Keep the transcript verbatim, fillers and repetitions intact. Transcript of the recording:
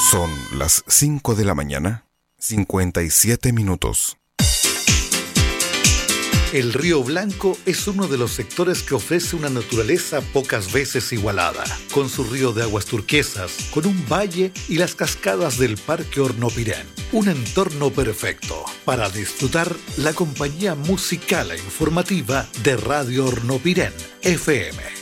Son las cinco de la mañana, cincuenta y siete minutos. El Río Blanco es uno de los sectores que ofrece una naturaleza pocas veces igualada, con su río de aguas turquesas, con un valle y las cascadas del Parque Hornopirén. Un entorno perfecto para disfrutar la compañía musical e informativa de Radio Hornopirén, F M.